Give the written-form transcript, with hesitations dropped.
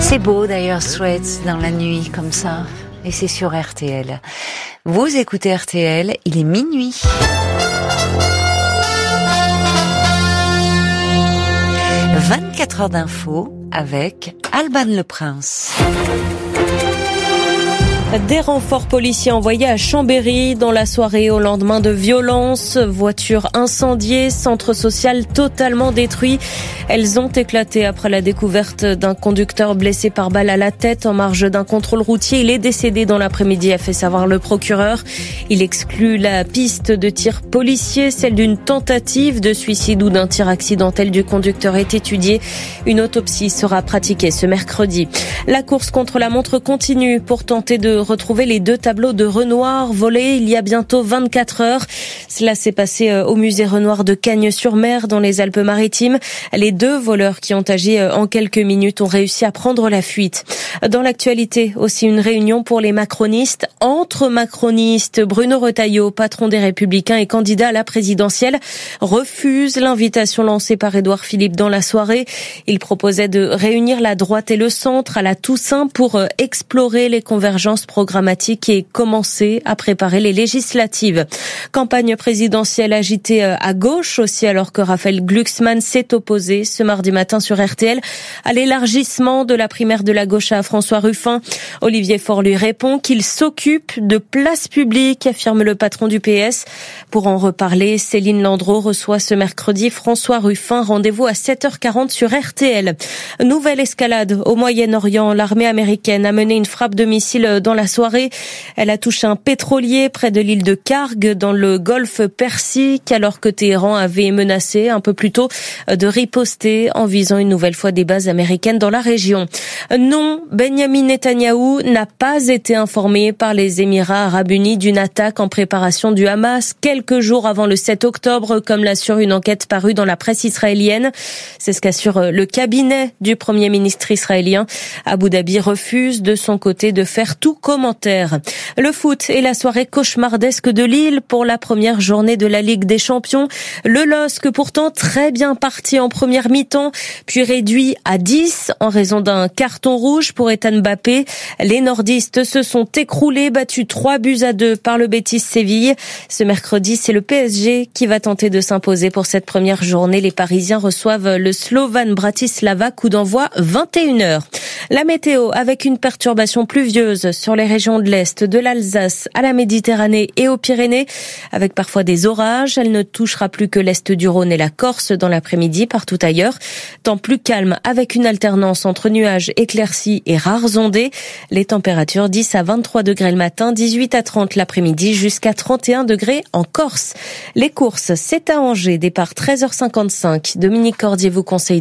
C'est beau d'ailleurs, Straits dans la nuit comme ça, et c'est sur RTL. Vous écoutez RTL, il est minuit. « 24 heures d'infos » avec Alban Le Prince. Des renforts policiers envoyés à Chambéry dans la soirée au lendemain de violences, voitures incendiées, centre social totalement détruit. Elles ont éclaté après la découverte d'un conducteur blessé par balle à la tête en marge d'un contrôle routier. Il est décédé dans l'après-midi, a fait savoir le procureur. Il exclut la piste de tir policier, celle d'une tentative de suicide ou d'un tir accidentel du conducteur est étudiée. Une autopsie sera pratiquée ce mercredi. La course contre la montre continue pour tenter de retrouver les 2 tableaux de Renoir volés il y a bientôt 24 heures. Cela s'est passé au musée Renoir de Cagnes-sur-Mer dans les Alpes-Maritimes. Les 2 voleurs qui ont agi en quelques minutes ont réussi à prendre la fuite. Dans l'actualité, aussi une réunion pour les macronistes. Entre macronistes, Bruno Retailleau, patron des Républicains et candidat à la présidentielle, refuse l'invitation lancée par Édouard Philippe dans la soirée. Il proposait de réunir la droite et le centre à la Toussaint pour explorer les convergences programmatiques et commencer à préparer les législatives. Campagne présidentielle agitée à gauche aussi, alors que Raphaël Glucksmann s'est opposé ce mardi matin sur RTL à l'élargissement de la primaire de la gauche à François Ruffin. Olivier Faure lui répond qu'il s'occupe de place publique, affirme le patron du PS. Pour en reparler, Céline Landreau reçoit ce mercredi François Ruffin. Rendez-vous à 7h40 sur RTL. Nouvelle escalade au Moyen-Orient. L'armée américaine a mené une frappe de missile dans la soirée. Elle a touché un pétrolier près de l'île de Karg dans le golfe Persique, alors que Téhéran avait menacé un peu plus tôt de riposter en visant une nouvelle fois des bases américaines dans la région. Non, Benyamin Netanyahou n'a pas été informé par les Émirats arabes unis d'une attaque en préparation du Hamas quelques jours avant le 7 octobre, comme l'assure une enquête parue dans la presse israélienne. C'est ce qu'assure le cabinet du Premier ministre israélien. Abu Dhabi refuse de son côté de faire tout commentaire. Le foot et la soirée cauchemardesque de Lille pour la première journée de la Ligue des Champions. Le LOSC pourtant très bien parti en première mi-temps, puis réduit à 10 en raison d'un carton rouge pour Ethan Mbappé. Les nordistes se sont écroulés, battus 3-2 par le Betis Séville. Ce mercredi, c'est le PSG qui va tenter de s'imposer pour cette première journée. Les Parisiens reçoivent le Slovan Bratislava, coup d'envoi 21h. La météo avec une perturbation pluvieuse sur les régions de l'Est, de l'Alsace à la Méditerranée et aux Pyrénées, avec parfois des orages. Elle ne touchera plus que l'Est du Rhône et la Corse dans l'après-midi, partout ailleurs. Temps plus calme avec une alternance entre nuages éclaircis et rares ondées. Les températures 10 à 23 degrés le matin, 18 à 30 l'après-midi, jusqu'à 31 degrés en Corse. Les courses, c'est à Angers, départ 13h55. Dominique Cordier vous conseille